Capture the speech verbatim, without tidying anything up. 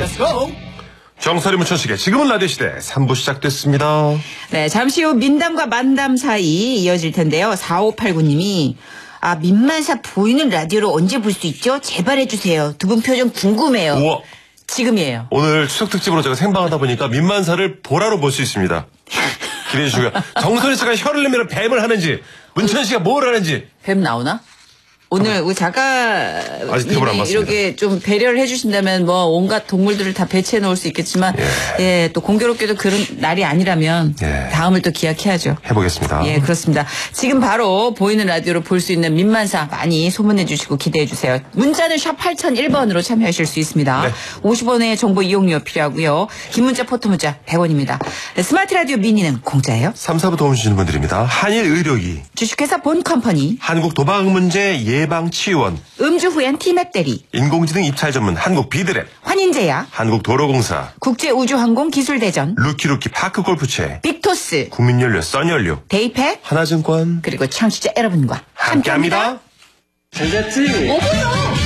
렛츠고! 정설이 묻혀시게 지금은 라디오 시대 삼 부 시작됐습니다. 네, 잠시 후 민담과 만담 사이 이어질 텐데요. 사오팔구 님이 아 민만사 보이는 라디오로 언제 볼 수 있죠? 제발 해주세요. 두 분 표정 궁금해요. 우와. 지금이에요. 오늘 추석 특집으로 제가 생방하다 보니까 민만사를 보라로 볼 수 있습니다. 기대해 주시고요. 정선희 씨가 혀를 내밀어 뱀을 하는지 문천 씨가 뭘 하는지. 뱀 나오나? 오늘 우리 작가 아직 탭을 안 봤습니다. 이렇게 좀 배려를 해주신다면 뭐 온갖 동물들을 다 배치해 놓을 수 있겠지만 예, 예, 또 공교롭게도 그런 날이 아니라면 예. 다음을 또 기약해야죠. 해보겠습니다. 예, 그렇습니다. 지금 바로 보이는 라디오로 볼 수 있는 민만사 많이 소문내 주시고 기대해 주세요. 문자는 샵 팔공공일 번으로 참여하실 수 있습니다. 네. 오십 원의 정보 이용료 필요하고요. 긴 문자 포토 문자 백 원입니다. 스마트 라디오 미니는 공짜예요. 삼, 사 부 도움 주시는 분들입니다. 한일 의료기, 주식회사 본컴퍼니, 한국 도박문제 예방치유원, 음주 후엔 티맵 대리, 인공지능 입찰 전문 한국 비드랩, 환인제약, 한국도로공사, 국제우주항공기술대전, 루키루키 파크골프채, 빅토스, 국민연료, 써연료, 데이팩, 하나증권 그리고 청취자 여러분과 함께합니다. 잘 잤지? 어머나!